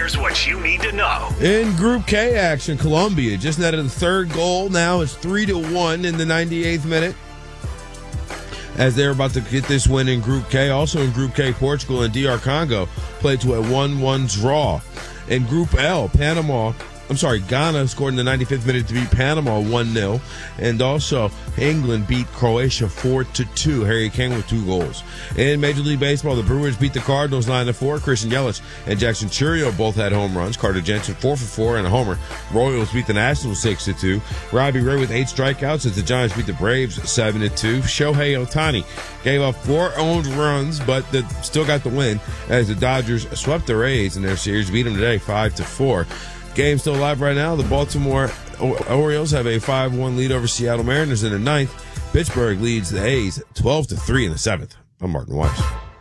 here's what you need to know. In Group K action, Colombia just netted the third goal. Now it's 3-1 in the 98th minute, as they're about to get this win in Group K. Also in Group K, Portugal and DR Congo played to a 1-1 draw. In Group L, Ghana scored in the 95th minute to beat Panama 1-0. And also, England beat Croatia 4-2. Harry Kane with 2 goals. In Major League Baseball, the Brewers beat the Cardinals 9-4. Christian Yelich and Jackson Chourio both had home runs. Carter Jensen 4-for-4 and a homer. Royals beat the Nationals 6-2. Robbie Ray with 8 strikeouts as the Giants beat the Braves 7-2. Shohei Ohtani gave up 4 owned runs, but still got the win as the Dodgers swept the Rays in their series, beat them today 5-4. Game still alive right now. The Baltimore Orioles have a 5-1 lead over Seattle Mariners in the 9th. Pittsburgh leads the A's 12-3 in the 7th. I'm Martin Weiss.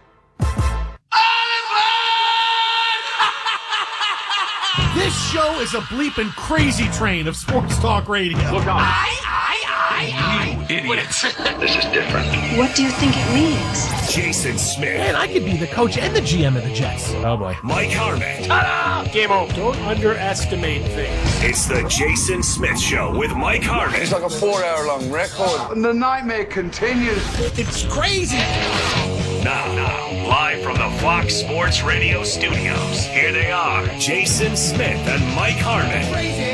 This show is a bleeping crazy train of sports talk radio. Look out. You idiots. This is different. What do you think it means? Jason Smith. Man, I could be the coach and the GM of the Jets. Oh, boy. Mike Harmon. Ta-da! Game over. Don't underestimate things. It's the Jason Smith Show with Mike Harmon. It's like a 4-hour-long record. And the nightmare continues. It's crazy. Now, live from the Fox Sports Radio studios, here they are, Jason Smith and Mike Harmon.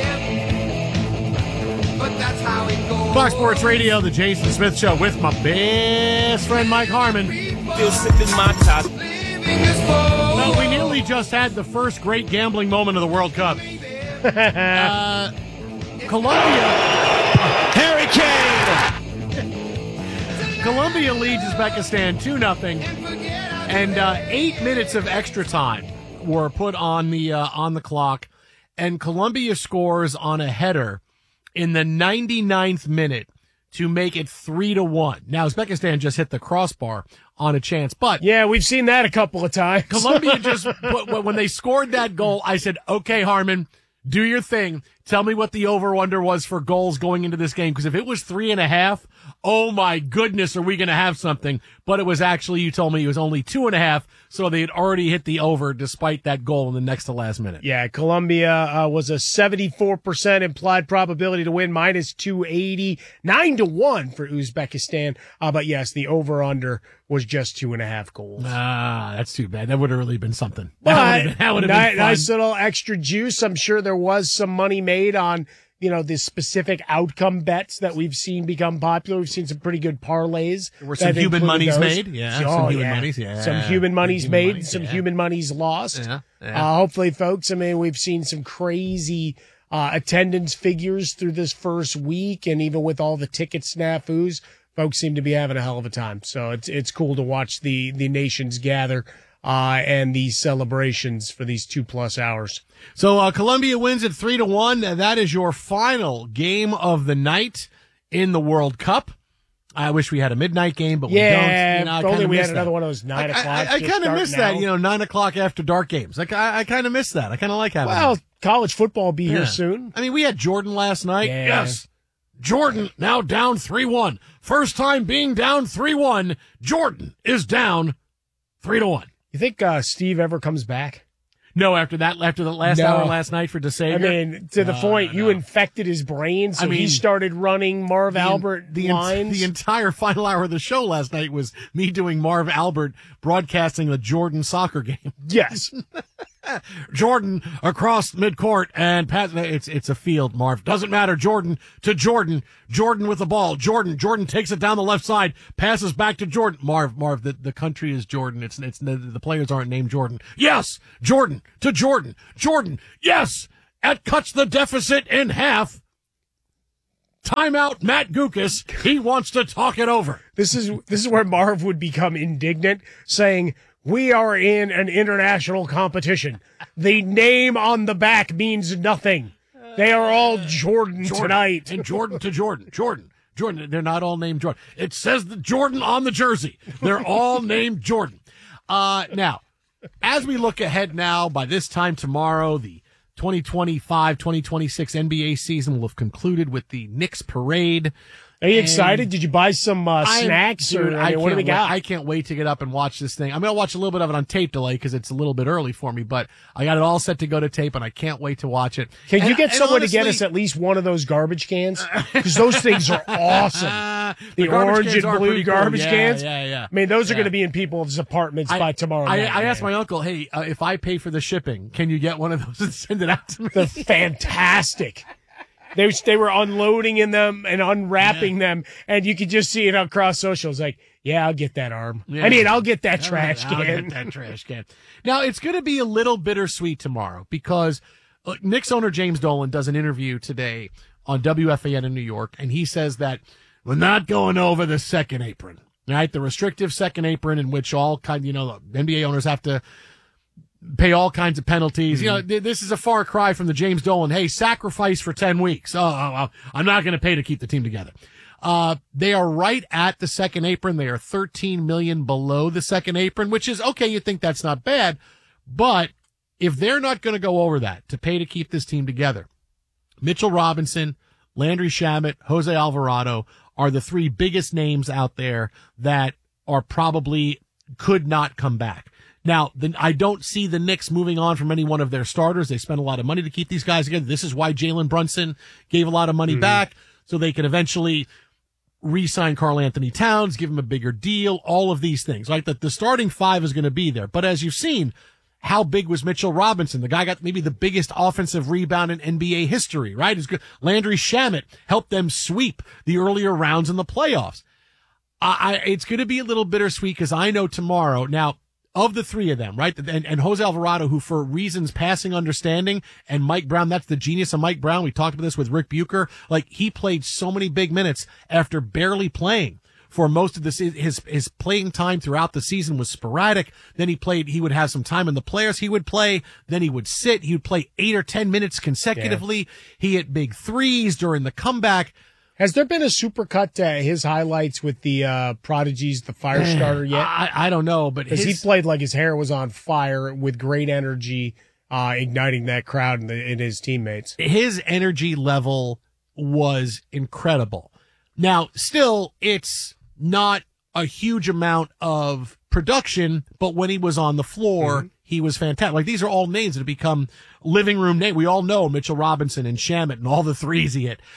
But that's how it goes. Fox Sports Radio, the Jason Smith Show with my best friend Mike Harmon. Still sipping my top. Well, we nearly just had the first great gambling moment of the World Cup. Colombia. Harry Kane! Colombia leads Uzbekistan 2-0, and 8 minutes of extra time were put on the clock, and Colombia scores on a header in the 99th minute to make it 3-1. Now, Uzbekistan just hit the crossbar on a chance, but Yeah, we've seen that a couple of times. Colombia just, when they scored that goal, I said, okay, Harmon, do your thing. Tell me what the over-under was for goals going into this game, because if it was 3.5, oh my goodness, are we going to have something? But it was actually, you told me it was only 2.5, so they had already hit the over despite that goal in the next to last minute. Yeah, Colombia was a 74% implied probability to win, minus 280, 9-1 for Uzbekistan. But yes, the over-under was just 2.5 goals. Ah, that's too bad. That would have really been something. But That would have been fun. nice little extra juice. I'm sure there was some money made on, the specific outcome bets that we've seen become popular. We've seen some pretty good parlays. There were some human monies made. Yeah, some human monies. Yeah. Some human monies made, monies, some yeah. human monies lost. Yeah. Hopefully, folks, we've seen some crazy attendance figures through this first week, and even with all the ticket snafus, folks seem to be having a hell of a time. So it's cool to watch the nations gather and these celebrations for these 2+ hours. So Colombia wins at 3-1. That is your final game of the night in the World Cup. I wish we had a midnight game, but we don't. If only we had another one of those 9 o'clock. I kind of miss that, 9 o'clock after dark games. Like I kind of miss that. I kind of like having Well, that. college football will be here soon. I mean, we had Jordan last night. Yeah. Yes. Jordan now down 3-1. First time being down 3-1. Jordan is down 3-1. You think Steve ever comes back? No, after the last hour last night for DeSager. To the point, you infected his brain, so he started running Marv Albert lines. The entire final hour of the show last night was me doing Marv Albert broadcasting the Jordan soccer game. Yes. Jordan across midcourt and pass. It's a field, Marv. Doesn't matter. Jordan to Jordan. Jordan with the ball. Jordan takes it down the left side. Passes back to Jordan. Marv. The country is Jordan. It's the players aren't named Jordan. Yes, Jordan to Jordan. Jordan. Yes, that cuts the deficit in half. Timeout, Matt Gukas. He wants to talk it over. This is where Marv would become indignant, saying, "We are in an international competition. The name on the back means nothing. They are all Jordan tonight." And Jordan to Jordan. Jordan. They're not all named Jordan. It says the Jordan on the jersey. They're all named Jordan. Now, as we look ahead now, by this time tomorrow, the 2025-2026 NBA season will have concluded with the Knicks parade. Are you excited? Did you buy some snacks? Dude, what do we got? I can't wait to get up and watch this thing. I'm going to watch a little bit of it on tape delay because it's a little bit early for me, but I got it all set to go to tape, and I can't wait to watch it. Can you get someone to get us at least one of those garbage cans? Because those things are awesome. The orange and blue garbage cans. Yeah. I mean, those are going to be in people's apartments by tomorrow night. I asked my uncle, hey, if I pay for the shipping, can you get one of those and send it out to me? They're fantastic. They were unloading in them and unwrapping them, and you could just see it across socials. Like, yeah, I'll get that arm. Yeah. I mean, I'll get that trash can. I'll get that trash can. Now, it's going to be a little bittersweet tomorrow because Knicks owner James Dolan does an interview today on WFAN in New York, and he says that we're not going over the second apron, right? The restrictive second apron in which all NBA owners have to pay all kinds of penalties. Mm-hmm. This is a far cry from the James Dolan, hey, sacrifice for 10 weeks. I'm not going to pay to keep the team together. They are right at the second apron. They are $13 million below the second apron, which is okay. You think that's not bad, but if they're not going to go over that to pay to keep this team together, Mitchell Robinson, Landry Shamet, Jose Alvarado are the three biggest names out there that are probably could not come back. Now, I don't see the Knicks moving on from any one of their starters. They spent a lot of money to keep these guys together. This is why Jalen Brunson gave a lot of money back, so they can eventually re-sign Karl Anthony Towns, give him a bigger deal, all of these things. Like the starting five is going to be there. But as you've seen, how big was Mitchell Robinson? The guy got maybe the biggest offensive rebound in NBA history, right? Landry Shamet helped them sweep the earlier rounds in the playoffs. It's going to be a little bittersweet because I know tomorrow, now, of the three of them, right? And Jose Alvarado, who for reasons passing understanding, and Mike Brown, that's the genius of Mike Brown. We talked about this with Rick Bucher. Like, he played so many big minutes after barely playing for most of his playing time throughout the season was sporadic. Then he would have some time in the players he would play. Then he would sit. He would play 8 or 10 minutes consecutively. Yeah. He hit big threes during the comeback. Has there been a supercut to his highlights with the Prodigies, the fire starter yet? I don't know, but he played like his hair was on fire with great energy, igniting that crowd and his teammates. His energy level was incredible. Now, still, it's not a huge amount of production, but when he was on the floor, he was fantastic. Like, these are all names that have become living room names. We all know Mitchell Robinson and Shamet and all the threes he hit.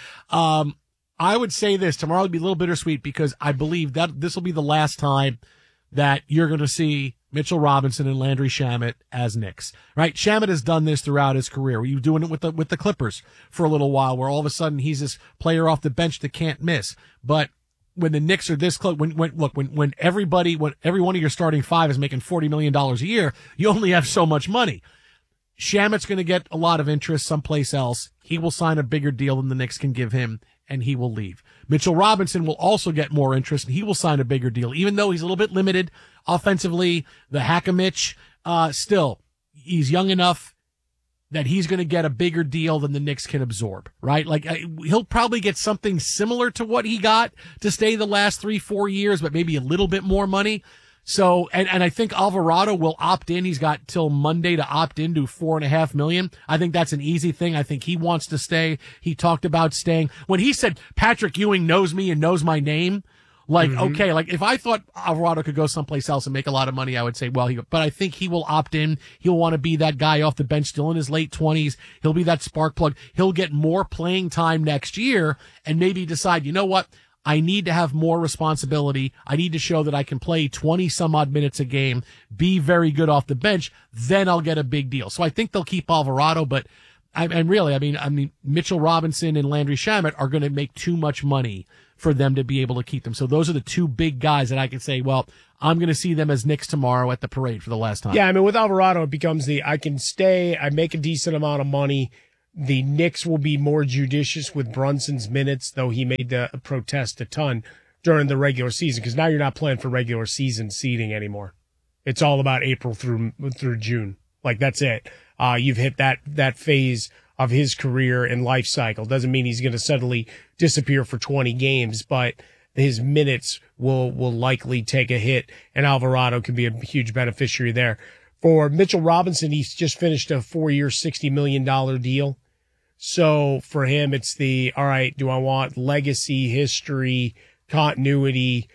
I would say this, tomorrow will be a little bittersweet because I believe that this will be the last time that you're going to see Mitchell Robinson and Landry Shamet as Knicks, right? Shamet has done this throughout his career. He was doing it with the Clippers for a little while, where all of a sudden he's this player off the bench that can't miss. But when the Knicks are this close, when every one of your starting five is making $40 million a year, you only have so much money. Shamet's going to get a lot of interest someplace else. He will sign a bigger deal than the Knicks can give him, and he will leave. Mitchell Robinson will also get more interest, and he will sign a bigger deal, even though he's a little bit limited offensively. The Hack-a-Mitch, still, he's young enough that he's going to get a bigger deal than the Knicks can absorb, right? Like, he'll probably get something similar to what he got to stay the last 3-4 years, but maybe a little bit more money. So, and I think Alvarado will opt in. He's got till Monday to opt into $4.5 million. I think that's an easy thing. I think he wants to stay. He talked about staying. When he said Patrick Ewing knows me and knows my name, like, okay, like if I thought Alvarado could go someplace else and make a lot of money, I would say, well, but I think he will opt in. He'll want to be that guy off the bench still in his late 20s. He'll be that spark plug. He'll get more playing time next year and maybe decide, you know what? I need to have more responsibility. I need to show that I can play 20 some odd minutes a game, be very good off the bench. Then I'll get a big deal. So I think they'll keep Alvarado, but I mean, Mitchell Robinson and Landry Shamet are going to make too much money for them to be able to keep them. So those are the two big guys that I can say, well, I'm going to see them as Knicks tomorrow at the parade for the last time. Yeah. I mean, with Alvarado, it becomes I can stay, I make a decent amount of money. The Knicks will be more judicious with Brunson's minutes, though he made the protest a ton during the regular season, because now you're not playing for regular season seeding anymore. It's all about April through June. Like, that's it. You've hit that phase of his career and life cycle. Doesn't mean he's going to suddenly disappear for 20 games, but his minutes will likely take a hit, and Alvarado can be a huge beneficiary there. For Mitchell Robinson, he's just finished a 4-year, $60 million deal. So for him, it's all right, do I want legacy, history, continuity,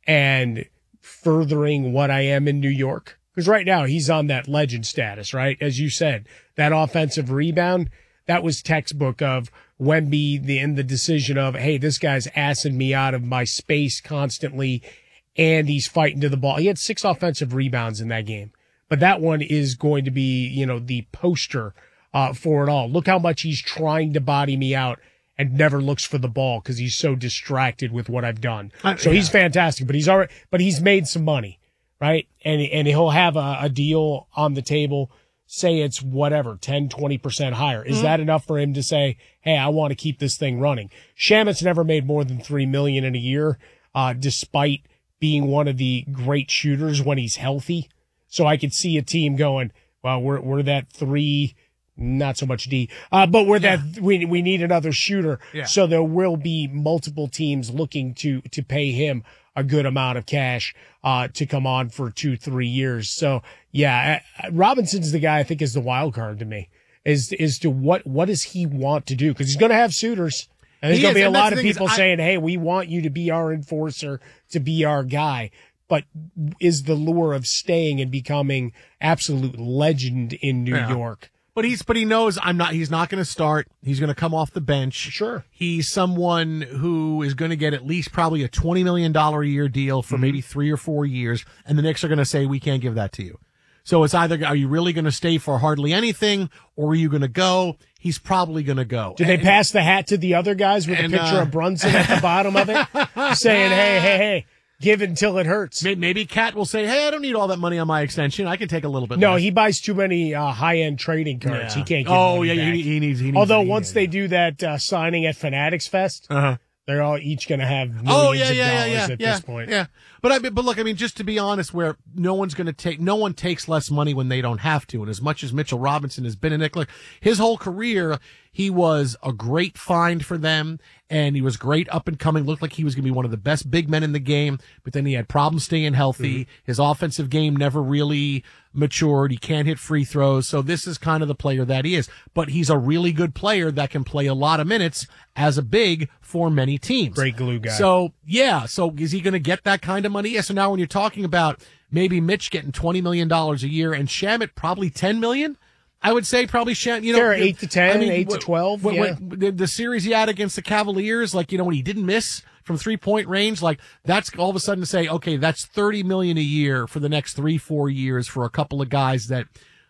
and furthering what I am in New York? Because right now he's on that legend status, right? As you said, that offensive rebound, that was textbook of Wemby in the decision of, hey, this guy's assing me out of my space constantly, and he's fighting to the ball. He had 6 offensive rebounds in that game. But that one is going to be, the poster for it all. Look how much he's trying to body me out and never looks for the ball because he's so distracted with what I've done. He's fantastic, but he's made some money, right? And he'll have a deal on the table. Say it's whatever, 10, 20% higher. Is that enough for him to say, hey, I want to keep this thing running? Shamet's never made more than $3 million in a year, despite being one of the great shooters when he's healthy. So I could see a team going, well, we're that 3, not so much D, but we're that we need another shooter. Yeah. So there will be multiple teams looking to pay him a good amount of cash to come on for 2-3 years. So yeah, Robinson's the guy I think is the wild card to me. Is to what does he want to do? Because he's going to have suitors. And there's going to be a lot of people saying, hey, we want you to be our enforcer, to be our guy. But is the lure of staying and becoming absolute legend in New York? But he knows he's not going to start. He's going to come off the bench. Sure. He's someone who is going to get at least probably a $20 million a year deal for maybe 3 or 4 years. And the Knicks are going to say, we can't give that to you. So it's either, are you really going to stay for hardly anything, or are you going to go? He's probably going to go. Did they pass the hat to the other guys with a picture of Brunson at the bottom of it? Saying, hey, give it until it hurts. Maybe Cat will say, hey, I don't need all that money on my extension. I can take a little bit No, less. He buys too many high-end trading cards. He can't get money back. He needs Although once they do that signing at Fanatics Fest, they're all each going to have millions of dollars at this point. Yeah. But look, just to be honest, where no one takes less money when they don't have to. And as much as Mitchell Robinson has been a Knick, his whole career, he was a great find for them, and he was great up and coming. Looked like he was going to be one of the best big men in the game, but then he had problems staying healthy. His offensive game never really matured. He can't hit free throws. So this is kind of the player that he is. But he's a really good player that can play a lot of minutes as a big for many teams. Great glue guy. So, yeah. So is he going to get that kind of money? Yeah. So now when you're talking about maybe Mitch getting $20 million a year and Shamet probably $10 million, I would say probably Shamet, There are 8 to 10, 8 to 12. The series he had against the Cavaliers, when he didn't miss from 3-point range, that's all of a sudden to say, okay, that's $30 million a year for the next 3-4 years for a couple of guys that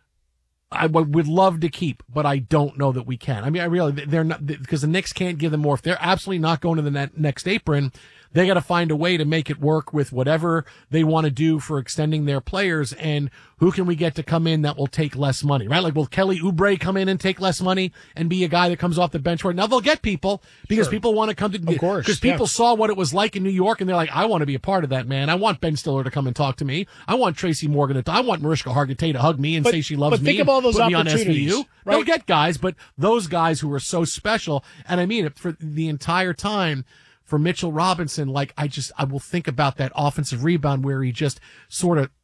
I would love to keep, but I don't know that we can. I really, they're not, because the Knicks can't give them more. If they're absolutely not going to the next apron, they got to find a way to make it work with whatever they want to do for extending their players. And who can we get to come in that will take less money, right? Will Kelly Oubre come in and take less money and be a guy that comes off the bench? Now they'll get people because people want to come to, of course, because people saw what it was like in New York and they're like, I want to be a part of that, man. I want Ben Stiller to come and talk to me. I want Tracy Morgan I want Mariska Hargitay to hug me and say she loves me. But think of all those opportunities. Right? They'll get guys, but those guys who are so special, and I mean it for the entire time. For Mitchell Robinson, I will think about that offensive rebound where he just sort of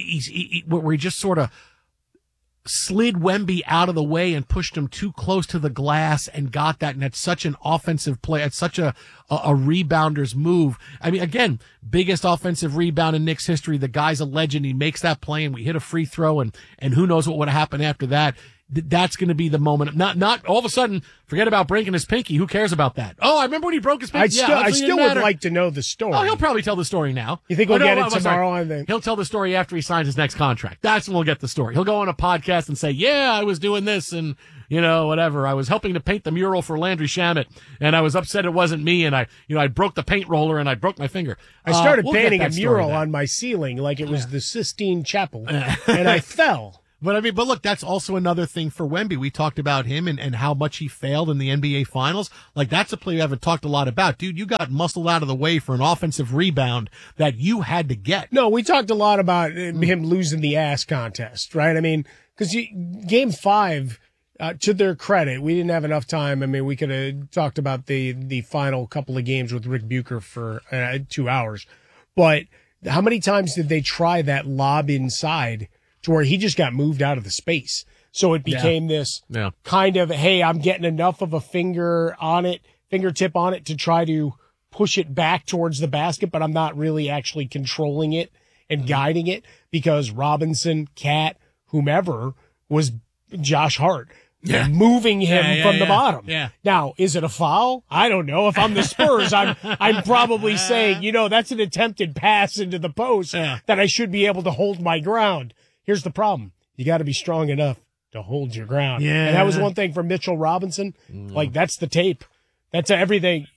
slid Wemby out of the way and pushed him too close to the glass and got that. And that's such an offensive play. It's such a rebounder's move. Again, biggest offensive rebound in Knicks history. The guy's a legend. He makes that play and we hit a free throw and who knows what would have happened after that. That's going to be the moment. Not all of a sudden, forget about breaking his pinky. Who cares about that? Oh, I remember when he broke his pinky. I still would like to know the story. Oh, he'll probably tell the story now. You think we'll get it tomorrow? He'll tell the story after he signs his next contract. That's when we'll get the story. He'll go on a podcast and say, yeah, I was doing this and, whatever. I was helping to paint the mural for Landry Shamet and I was upset it wasn't me and I broke the paint roller and I broke my finger. I started painting a mural on my ceiling like it was the Sistine Chapel and I fell. But look, that's also another thing for Wemby. We talked about him and how much he failed in the NBA Finals. That's a play we haven't talked a lot about. Dude, you got muscled out of the way for an offensive rebound that you had to get. No, we talked a lot about him losing the ass contest, right? Because Game 5, to their credit, we didn't have enough time. We could have talked about the final couple of games with Rick Bucher for 2 hours. But how many times did they try that lob inside to where he just got moved out of the space? So it became this kind of, hey, I'm getting enough of a fingertip on it to try to push it back towards the basket, but I'm not really actually controlling it and guiding it because Robinson, Cat, whomever was Josh Hart. Moving him from the bottom. Yeah. Now, is it a foul? I don't know. If I'm the Spurs, I'm probably saying, that's an attempted pass into the post that I should be able to hold my ground. Here's the problem. You got to be strong enough to hold your ground. Yeah. And that was one thing for Mitchell Robinson. Like, that's the tape. That's everything.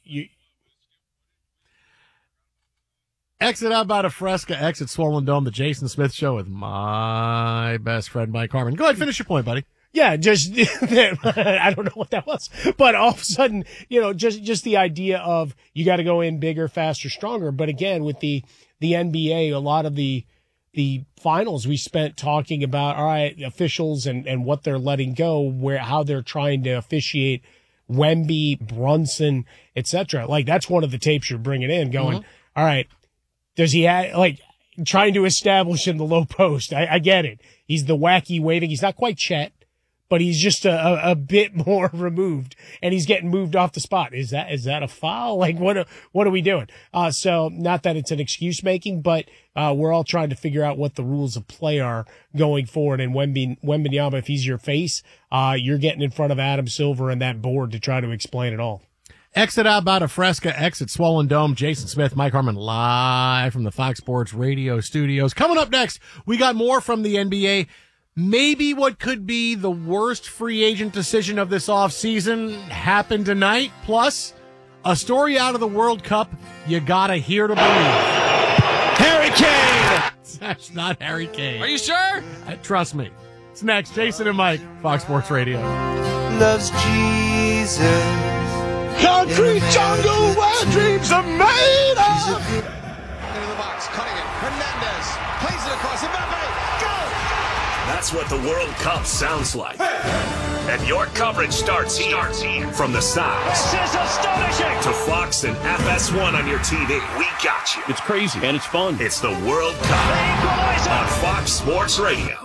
Exit out by the Fresca, exit Swollen Dome, the Jason Smith Show with my best friend, Mike Harmon. Go ahead, finish your point, buddy. Yeah, just, I don't know what that was, but all of a sudden, just the idea of you got to go in bigger, faster, stronger. But again, with the NBA, a lot of the finals we spent talking about, all right, officials and what they're letting go, how they're trying to officiate Wemby, Brunson, etc. Like, that's one of the tapes you're bringing in going, all right, does he trying to establish in the low post? I get it. He's the wacky waving. He's not quite Chet, but he's just a bit more removed, and he's getting moved off the spot. Is that a foul? Like, what are we doing? So not that it's an excuse making, but we're all trying to figure out what the rules of play are going forward. And Wembanyama, if he's your face, you're getting in front of Adam Silver and that board to try to explain it all. Exit out by the Fresca, exit Swollen Dome. Jason Smith, Mike Harmon, live from the Fox Sports Radio studios. Coming up next, we got more from the NBA. Maybe what could be the worst free agent decision of this offseason happened tonight. Plus, a story out of the World Cup you gotta hear to believe. Harry Kane! That's not Harry Kane. Are you sure? Trust me. It's next. Jason and Mike, Fox Sports Radio. Loves Jesus. Concrete jungle where dreams are made of! Into the box, cutting it. Hernandez plays it across. Mbappe, go! That's what the World Cup sounds like. And your coverage starts here. From the sounds This is astonishing! to Fox and FS1 on your TV. We got you. It's crazy, and it's fun. It's the World Cup on Fox Sports Radio.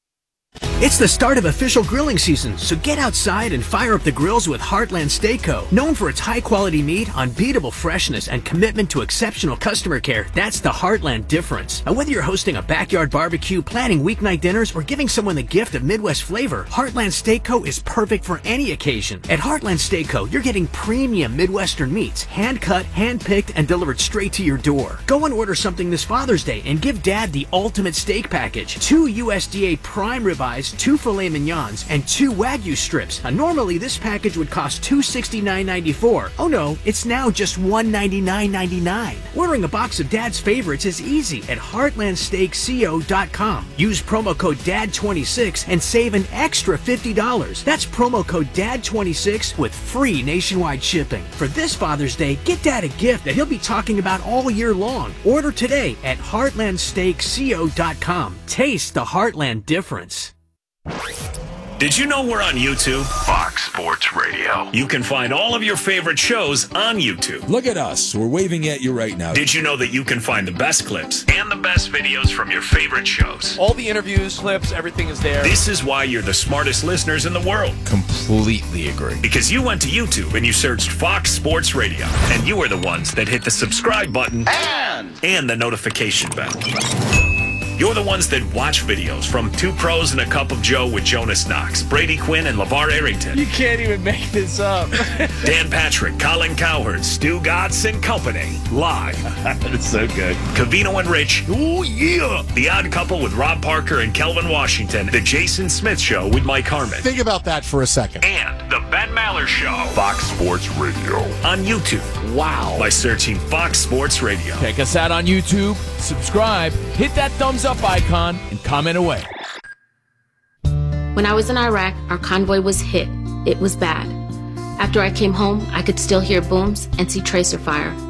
It's the start of official grilling season, so get outside and fire up the grills with Heartland Steak Co. Known for its high-quality meat, unbeatable freshness, and commitment to exceptional customer care, that's the Heartland difference. Now, whether you're hosting a backyard barbecue, planning weeknight dinners, or giving someone the gift of Midwest flavor, Heartland Steak Co. is perfect for any occasion. At Heartland Steak Co., you're getting premium Midwestern meats, hand-cut, hand-picked, and delivered straight to your door. Go and order something this Father's Day and give Dad the ultimate steak package. 2 USDA prime ribeyes, 2 filet mignons, and 2 Wagyu strips. Now, normally this package would cost $269.94. Oh no, it's now just $199.99. Ordering a box of Dad's favorites is easy at heartlandsteakco.com. Use promo code DAD26 and save an extra $50. That's promo code DAD26 with free nationwide shipping. For this Father's Day, get Dad a gift that he'll be talking about all year long. Order today at heartlandsteakco.com. Taste the Heartland difference. Did you know we're on YouTube? Fox Sports Radio. You can find all of your favorite shows on YouTube. Look at us. We're waving at you right now. Did you know that you can find the best clips and the best videos from your favorite shows? All the interviews, clips, everything is there. This is why you're the smartest listeners in the world. Completely agree. Because you went to YouTube and you searched Fox Sports Radio. And you were the ones that hit the subscribe button and the notification bell. You're the ones that watch videos from Two Pros and a Cup of Joe with Jonas Knox, Brady Quinn, and LeVar Arrington. You can't even make this up. Dan Patrick, Colin Cowherd, Stu Gatz and Company. Live. It's so good. Cavino and Rich. Ooh, yeah. The Odd Couple with Rob Parker and Kelvin Washington. The Jason Smith Show with Mike Harmon. Think about that for a second. And the Ben Maller Show. Fox Sports Radio. On YouTube. Wow. By searching Fox Sports Radio. Check us out on YouTube, subscribe, hit that thumbs up icon, and comment away. When I was in Iraq, our convoy was hit. It was bad. After I came home, I could still hear booms and see tracer fire.